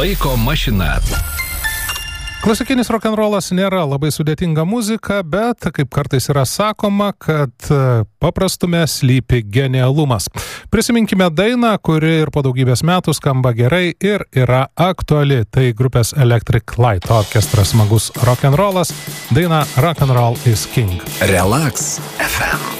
Laiko mašina. Klasikinis rokenrolas nėra labai sudėtinga muzika, bet, kaip kartais yra sakoma, kad paprastume slypi genialumas. Prisiminkime dainą, kuri ir po daugybės metų skamba gerai ir yra aktuali. Tai grupės Electric Light Orchestra smagus rokenrolas, daina Rock'n'Roll is King. Relax FM.